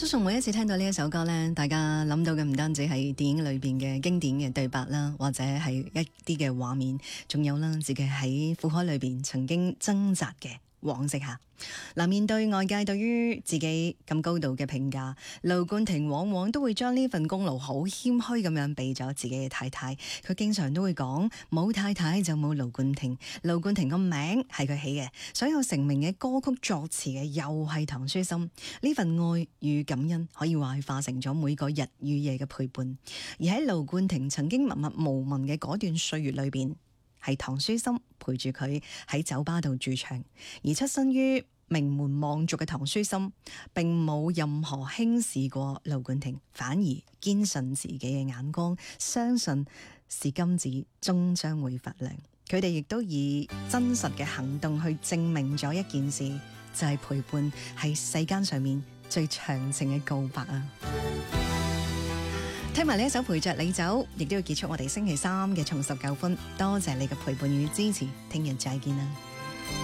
相信每一次聽到呢一首歌呢，大家諗到嘅唔單止係電影裏邊嘅經典嘅對白啦，或者係一啲嘅畫面，仲有啦自己喺苦海裏邊曾經掙扎嘅往昔下。嗱，面對外界對於自己咁高度嘅評價，盧冠廷往往都會將呢份功勞好謙虛咁樣俾咗自己嘅太太。佢經常都會講，冇太太就冇盧冠廷，盧冠廷個名係佢起嘅，所有成名嘅歌曲作詞嘅又係唐書琛。呢份愛與感恩可以話係化成咗每個日與夜嘅陪伴。而喺盧冠廷曾經默默無聞嘅嗰段歲月裏邊，係唐書琛陪住佢喺酒吧度駐唱。而出身於名門望族嘅唐書琛並冇任何輕視過盧冠廷，反而堅信自己嘅眼光，相信是金子終將會發亮。佢哋亦都以真實嘅行動去證明咗一件事，就係陪伴係世間上面最長情嘅告白啊！聽埋呢一首陪着你走，亦都要結束我哋星期三嘅重拾舊歡。多謝你嘅陪伴與支持，聽日再見啦！